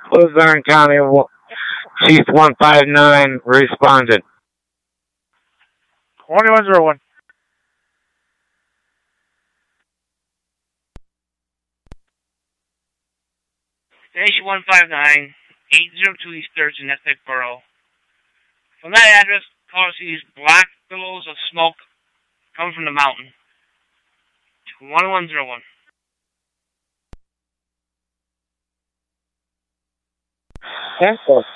Luzerne County Chief 159 responded. 2101. Station 159, 802 East 3rd in Essex Borough. From that address, caller sees black billows of smoke coming from the mountain. 1101. Cancel.